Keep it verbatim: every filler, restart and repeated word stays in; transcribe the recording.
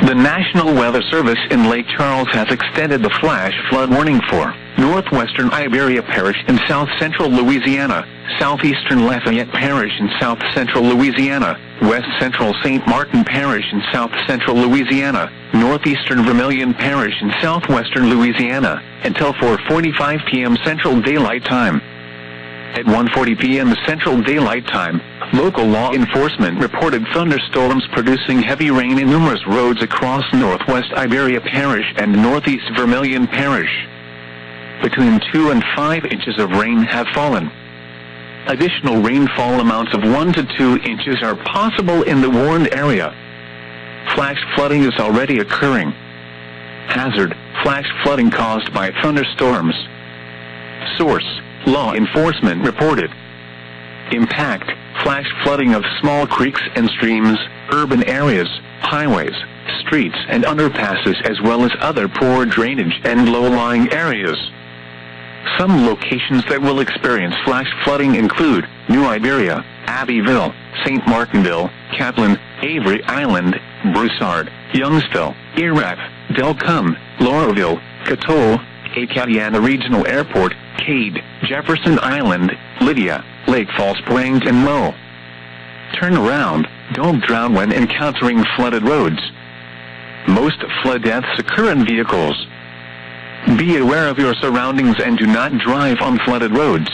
The National Weather Service in Lake Charles has extended the flash flood warning for northwestern Iberia Parish in south-central Louisiana, southeastern Lafayette Parish in south-central Louisiana, west-central Saint Martin Parish in south-central Louisiana, northeastern Vermilion Parish in southwestern Louisiana, until four forty-five p m Central Daylight Time. At one forty p m Central Daylight Time, local law enforcement reported thunderstorms producing heavy rain in numerous roads across northwest Iberia Parish and northeast Vermilion Parish. Between two and five inches of rain have fallen. Additional rainfall amounts of one to two inches are possible in the warned area. Flash flooding is already occurring. Hazard: flash flooding caused by thunderstorms. Source: law enforcement reported. Impact: flash flooding of small creeks and streams, urban areas, highways, streets and underpasses, as well as other poor drainage and low-lying areas. Some locations that will experience flash flooding include New Iberia, Abbeville, Saint Martinville, Kaplan, Avery Island, Broussard, Youngsville, Erath, Delcombe, Lauraville, Coteau, Acadiana Regional Airport, Cade, Jefferson Island, Lydia, Lake Falls Plains and Moe. Turn around, don't drown when encountering flooded roads. Most flood deaths occur in vehicles. Be aware of your surroundings and do not drive on flooded roads.